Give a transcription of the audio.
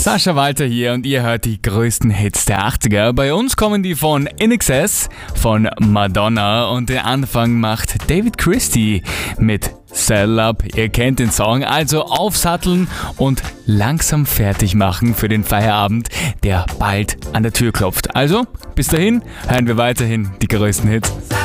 Sascha Walter hier und ihr hört die größten Hits der 80er. Bei uns kommen die von In Excess, von Madonna und den Anfang macht David Christie mit Saddle Up. Ihr kennt den Song, also aufsatteln und langsam fertig machen für den Feierabend, der bald an der Tür klopft. Also, bis dahin hören wir weiterhin die größten Hits.